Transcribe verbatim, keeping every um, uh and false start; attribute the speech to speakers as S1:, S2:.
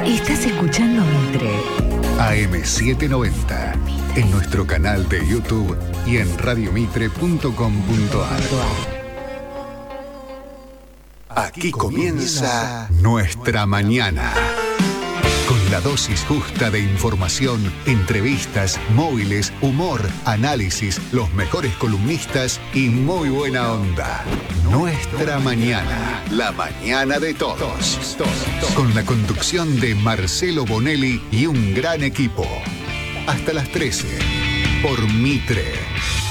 S1: Estás escuchando Mitre.
S2: A M setecientos noventa. En nuestro canal de YouTube y en radiomitre punto com punto a r. Aquí comienza Nuestra Mañana. Con la dosis justa de información, entrevistas, móviles, humor, análisis, los mejores columnistas y muy buena onda. Nuestra Mañana, la mañana de todos. Con la conducción de Marcelo Bonelli y un gran equipo. Hasta las trece, por Mitre.